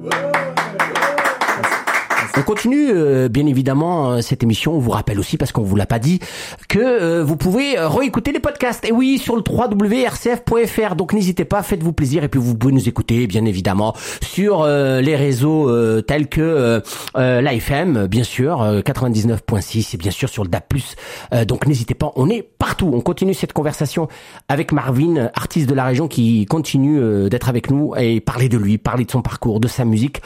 On continue bien évidemment cette émission. On vous rappelle aussi, parce qu'on vous l'a pas dit, que vous pouvez réécouter les podcasts. Et oui, sur le www.rcf.fr. Donc n'hésitez pas, faites-vous plaisir. Et puis vous pouvez nous écouter bien évidemment sur les réseaux tels que l'AFM, bien sûr, 99.6 et bien sûr sur le DAB+. Donc n'hésitez pas, on est partout. On continue cette conversation avec Marvin, artiste de la région, qui continue d'être avec nous et parler de lui, parler de son parcours, de sa musique.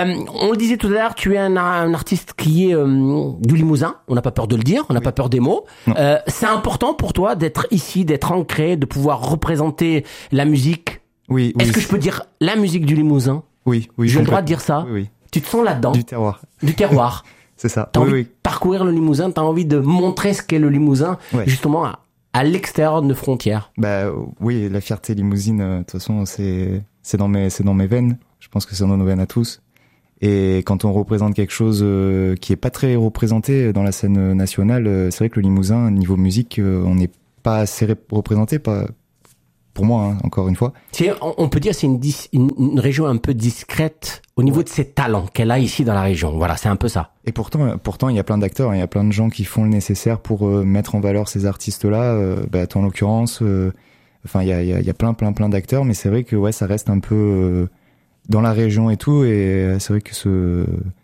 On le disait tout à l'heure, tu es un artiste qui est du Limousin. On n'a pas peur de le dire, on n'a pas peur des mots. C'est important pour toi d'être ici, d'être ancré, de pouvoir représenter la musique. Oui. Est-ce que je peux dire la musique du Limousin? Oui. J'ai le droit de dire ça? Oui. Tu te sens là-dedans? Du terroir. Du terroir. C'est ça. T'as envie de parcourir le Limousin, t'as envie de montrer ce qu'est le Limousin, justement à l'extérieur de nos frontières. Bah oui, la fierté limousine, de toute façon, c'est dans mes veines. Je pense que c'est dans nos veines à tous. Et quand on représente quelque chose qui est pas très représenté dans la scène nationale, c'est vrai que le Limousin, niveau musique, on n'est pas assez représenté, pas pour moi, hein, encore une fois. On peut dire que c'est une région un peu discrète au niveau de ses talents qu'elle a ici dans la région. Voilà, c'est un peu ça. Et pourtant, il y a plein d'acteurs, il y a plein de gens qui font le nécessaire pour mettre en valeur ces artistes-là. Toi, en l'occurrence, il y a plein d'acteurs, mais c'est vrai que ça reste un peu dans la région et tout, et c'est vrai que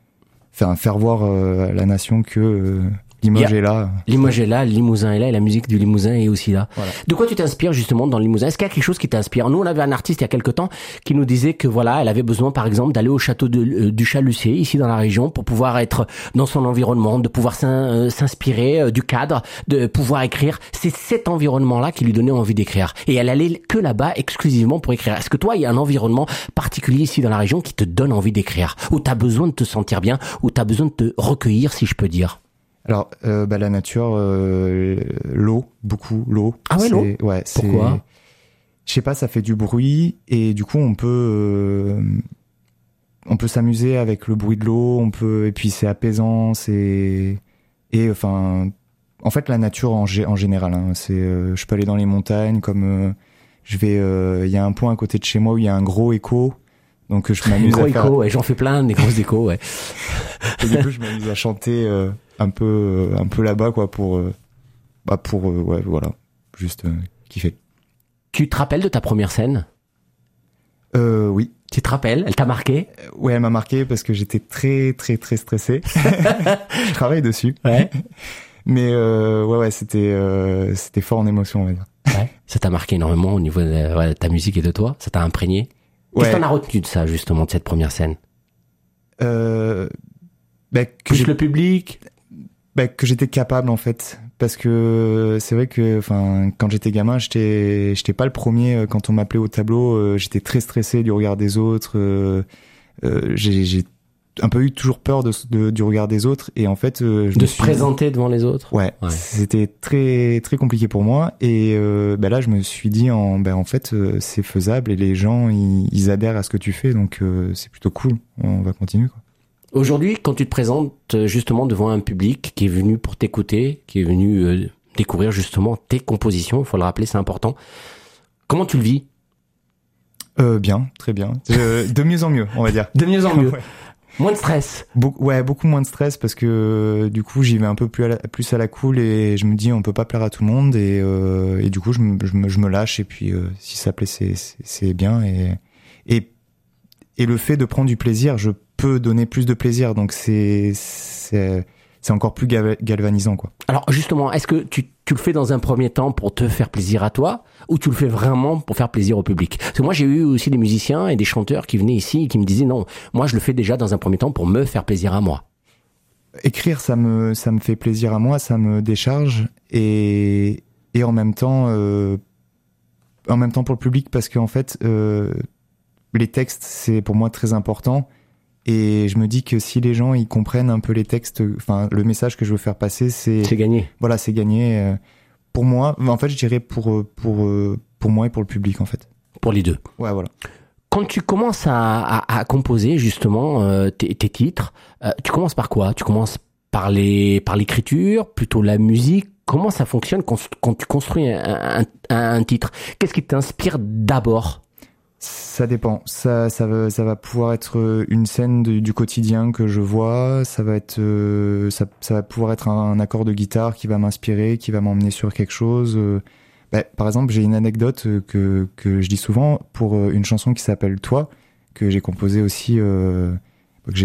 faire voir à la nation que Limoges est là. Limoges est là, le Limousin est là, et la musique du Limousin est aussi là. Voilà. De quoi tu t'inspires justement dans le Limousin? Est-ce qu'il y a quelque chose qui t'inspire? Nous, on avait un artiste il y a quelque temps qui nous disait que voilà, elle avait besoin par exemple d'aller au château du Chat-Lucé, ici dans la région, pour pouvoir être dans son environnement, de pouvoir s'inspirer du cadre, de pouvoir écrire. C'est cet environnement-là qui lui donnait envie d'écrire. Et elle allait que là-bas exclusivement pour écrire. Est-ce que toi, il y a un environnement particulier ici dans la région qui te donne envie d'écrire? Où t'as besoin de te sentir bien? Où t'as besoin de te recueillir, si je peux dire? Alors, la nature, l'eau, beaucoup l'eau. Ah ouais, l'eau? Ouais. Pourquoi? Je sais pas, ça fait du bruit et du coup on peut s'amuser avec le bruit de l'eau, et puis c'est apaisant, en fait la nature en général, hein, je peux aller dans les montagnes, comme il y a un point à côté de chez moi où il y a un gros écho. Donc je m'amuse à faire... écho, j'en fais plein, des gros échos, ouais. Et du coup, je m'amuse à chanter un peu là-bas, quoi, juste kiffer. Tu te rappelles de ta première scène? Oui. Tu te rappelles? Elle t'a marqué? Ouais, elle m'a marqué parce que j'étais très très très stressé. Je travaille dessus. Ouais. Mais c'était fort en émotion, on va dire. Ouais. Ça t'a marqué énormément au niveau de ta musique et de toi? Ça t'a imprégné? Qu'est-ce que t'en as retenu de ça, justement, de cette première scène? Plus le public? Que j'étais capable, en fait. Parce que c'est vrai que, quand j'étais gamin, j'étais pas le premier. Quand on m'appelait au tableau, j'étais très stressé du regard des autres. J'ai un peu eu toujours peur du regard des autres. Et en fait, de se présenter devant les autres. Ouais. C'était très, très compliqué pour moi. Et, là, je me suis dit, en fait, c'est faisable et les gens, ils adhèrent à ce que tu fais. Donc, c'est plutôt cool. On va continuer, quoi. Aujourd'hui, quand tu te présentes justement devant un public qui est venu pour t'écouter, qui est venu découvrir justement tes compositions, il faut le rappeler, c'est important. Comment tu le vis? Bien, très bien. De mieux en mieux, on va dire. De mieux en mieux. Ouais. Moins de stress. Beaucoup moins de stress parce que du coup j'y vais un peu plus à la cool et je me dis on peut pas plaire à tout le monde et du coup je me lâche et puis si ça plaît c'est bien et le fait de prendre du plaisir, je peux donner plus de plaisir, donc c'est encore plus galvanisant, quoi. Alors justement, est-ce que tu le fais dans un premier temps pour te faire plaisir à toi ou tu le fais vraiment pour faire plaisir au public? Parce que moi j'ai eu aussi des musiciens et des chanteurs qui venaient ici et qui me disaient non, moi je le fais déjà dans un premier temps pour me faire plaisir à moi. Écrire, ça me fait plaisir à moi, ça me décharge et en même temps pour le public, parce qu'en fait les textes, c'est pour moi très important. Et je me dis que si les gens ils comprennent un peu les textes, le message que je veux faire passer, c'est gagné. Voilà, c'est gagné. Pour moi, en fait, je dirais pour moi et pour le public, en fait. Pour les deux. Ouais, voilà. Quand tu commences à composer justement tes titres, tu commences par quoi? Tu commences par l'écriture, plutôt la musique? Comment ça fonctionne quand tu construis un titre? Qu'est-ce qui t'inspire d'abord? Ça dépend. Ça va pouvoir être une scène du quotidien que je vois. Ça va être, ça va pouvoir être un accord de guitare qui va m'inspirer, qui va m'emmener sur quelque chose. Par exemple, j'ai une anecdote que je dis souvent pour une chanson qui s'appelle Toi, que j'ai composée aussi, que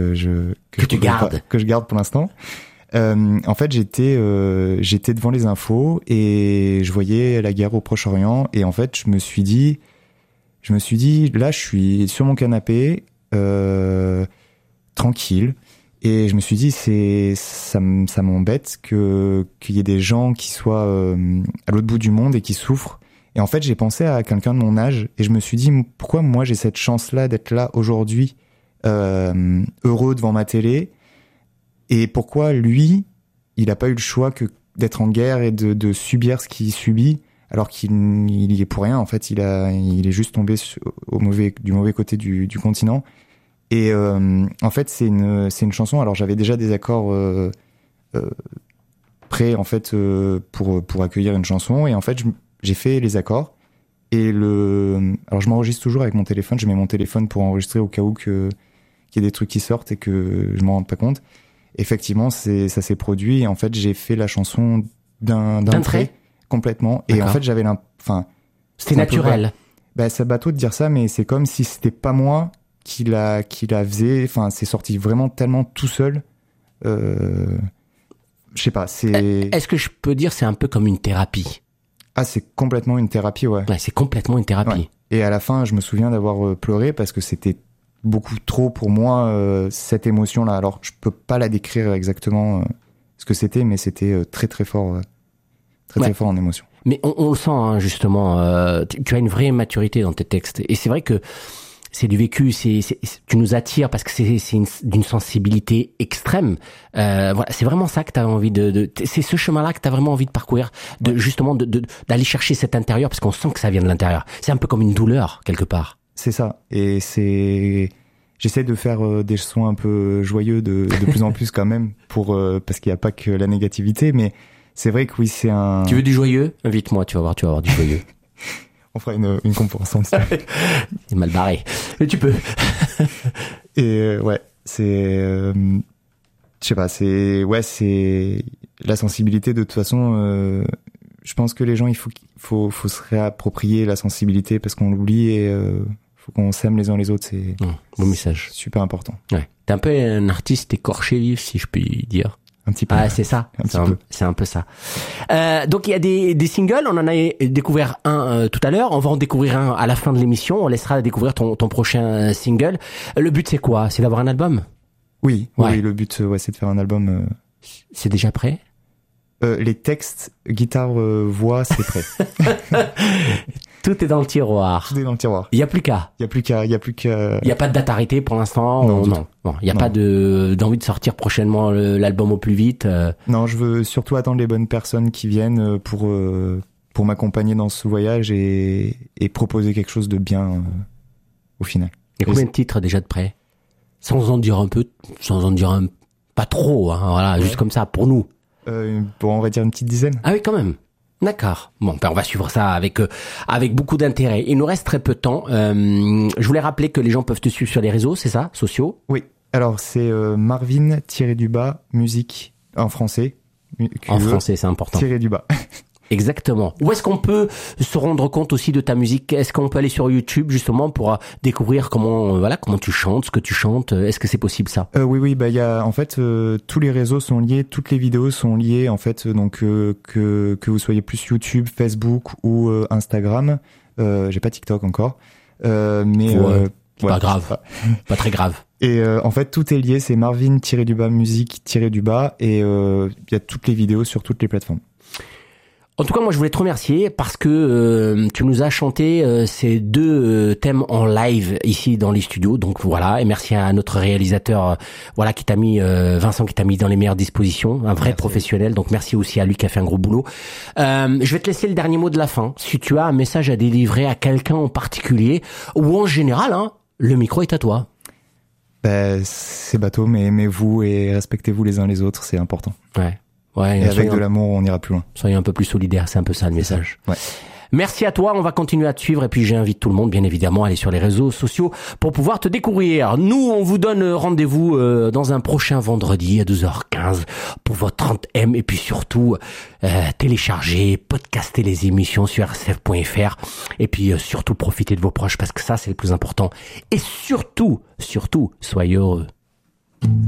je garde pour l'instant. En fait, j'étais devant les infos et je voyais la guerre au Proche-Orient et en fait, je me suis dit, là, je suis sur mon canapé, tranquille, et je me suis dit, ça m'embête qu'il y ait des gens qui soient à l'autre bout du monde et qui souffrent. Et en fait, j'ai pensé à quelqu'un de mon âge et je me suis dit, pourquoi moi j'ai cette chance-là d'être là aujourd'hui, heureux devant ma télé, et pourquoi lui, il a pas eu le choix que d'être en guerre et de subir ce qu'il subit, alors qu'il y est pour rien. En fait, il est juste tombé du mauvais côté du continent. Et en fait, c'est une chanson. Alors, j'avais déjà des accords prêts en fait pour accueillir une chanson. Et en fait, j'ai fait les accords. Et alors, je m'enregistre toujours avec mon téléphone. Je mets mon téléphone pour enregistrer au cas où qu'il y ait des trucs qui sortent et que je m'en rende pas compte. Effectivement, ça s'est produit. Et en fait, j'ai fait la chanson d'un trait. Complètement. Et D'accord. en fait, c'était naturel. C'est bateau de dire ça, mais c'est comme si c'était pas moi qui la faisait. Enfin, c'est sorti vraiment tellement tout seul. Je sais pas, Est-ce que je peux dire c'est un peu comme une thérapie? Ah, c'est complètement une thérapie, ouais. Ouais, c'est complètement une thérapie. Ouais. Et à la fin, je me souviens d'avoir pleuré parce que c'était beaucoup trop pour moi, cette émotion-là. Alors, je peux pas la décrire exactement ce que c'était, mais c'était très très fort. Très fort en émotion. Mais on le sent, hein, justement, tu as une vraie maturité dans tes textes. Et c'est vrai que c'est du vécu, tu nous attires parce que c'est d'une sensibilité extrême. Voilà, c'est vraiment ça que tu as envie c'est ce chemin-là que tu as vraiment envie de parcourir, justement d'aller chercher cet intérieur, parce qu'on sent que ça vient de l'intérieur. C'est un peu comme une douleur, quelque part. C'est ça. Et j'essaie de faire des sons un peu joyeux de plus en plus quand même, parce qu'il n'y a pas que la négativité, mais c'est vrai que oui, c'est un... Tu veux du joyeux? Invite-moi, tu vas avoir du joyeux. On fera une comparaison. C'est mal barré. Mais tu peux. Et ouais, je sais pas, c'est la sensibilité de toute façon. Je pense que les gens, il faut se réapproprier la sensibilité parce qu'on l'oublie et faut qu'on s'aime les uns les autres. C'est bon message. Super important. Ouais. T'es un peu un artiste écorché vif, si je puis dire. Un petit peu. Ah, c'est ça. C'est un peu ça. Donc il y a des singles. On en a découvert un tout à l'heure. On va en découvrir un à la fin de l'émission. On laissera découvrir ton prochain single. Le but c'est quoi? C'est d'avoir un album? Oui. Ouais. Oui, le but c'est de faire un album. C'est déjà prêt? Les textes, guitare, voix, c'est prêt. Tout est dans le tiroir. Tout est dans le tiroir. Il y a plus qu'à. Il y a pas de date arrêtée pour l'instant. Non. Bon, il y a pas d'envie de sortir prochainement l'album au plus vite. Non, je veux surtout attendre les bonnes personnes qui viennent pour m'accompagner dans ce voyage et proposer quelque chose de bien au final. Et combien de titres déjà de prêt? Sans en dire pas trop, hein, voilà, ouais. Juste comme ça pour nous. Bon, on va dire une petite dizaine. Ah oui, quand même. D'accord. Bon, on va suivre ça avec beaucoup d'intérêt. Il nous reste très peu de temps. Je voulais rappeler que les gens peuvent te suivre sur les réseaux, c'est ça, sociaux? Oui. Alors c'est Marvin_ musique en français. En français, c'est important. _ Exactement. Où est-ce qu'on peut se rendre compte aussi de ta musique? Est-ce qu'on peut aller sur YouTube justement pour découvrir comment tu chantes, ce que tu chantes? Est-ce que c'est possible ça? Oui, il y a en fait tous les réseaux sont liés, toutes les vidéos sont liées en fait, donc que vous soyez plus YouTube, Facebook ou Instagram. J'ai pas TikTok encore, mais pas grave, pas très grave. Et en fait tout est lié, c'est Marvin_ musique_ et il y a toutes les vidéos sur toutes les plateformes. En tout cas, moi, je voulais te remercier parce que tu nous as chanté ces deux thèmes en live ici dans les studios. Donc voilà, et merci à notre réalisateur, qui t'a mis Vincent, qui t'a mis dans les meilleures dispositions, un vrai professionnel. Donc merci aussi à lui qui a fait un gros boulot. Je vais te laisser le dernier mot de la fin. Si tu as un message à délivrer à quelqu'un en particulier ou en général, le micro est à toi. C'est bateau, mais aimez-vous et respectez-vous les uns les autres, c'est important. Ouais. Et avec de l'amour, on ira plus loin. Soyez un peu plus solidaires, c'est un peu ça le message. Ouais. Merci à toi, on va continuer à te suivre et puis j'invite tout le monde bien évidemment à aller sur les réseaux sociaux pour pouvoir te découvrir. Nous, on vous donne rendez-vous dans un prochain vendredi à 12h15 pour votre 30M et puis surtout télécharger, podcaster les émissions sur rcf.fr et puis surtout profitez de vos proches parce que ça c'est le plus important et surtout, soyez heureux.